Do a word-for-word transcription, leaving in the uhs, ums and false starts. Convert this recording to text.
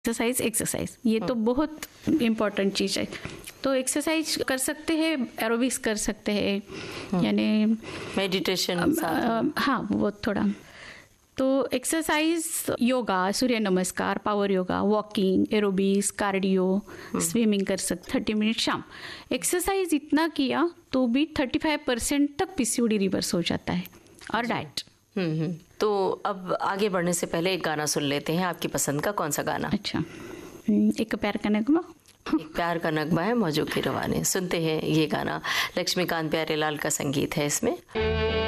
Exercise exercise ये तो बहुत इम्पोर्टेंट चीज़ है। तो एक्सरसाइज कर सकते हैं, एरोबिक्स कर सकते हैं, यानी मेडिटेशन। हाँ वो थोड़ा। तो एक्सरसाइज योगा, सूर्य नमस्कार, power yoga, walking, aerobics, cardio, swimming कर सकते थर्टी मिनट शाम। एक्सरसाइज इतना किया तो भी थर्टी फाइव परसेंट तक पीसीओडी रिवर्स हो जाता है। और डाइट। हम्म तो अब आगे बढ़ने से पहले एक गाना सुन लेते हैं। आपकी पसंद का कौन सा गाना? अच्छा, एक प्यार का नगमा। एक प्यार का नगमा है मौजों की रवानी। सुनते हैं ये गाना। लक्ष्मीकांत प्यारेलाल का संगीत है इसमें।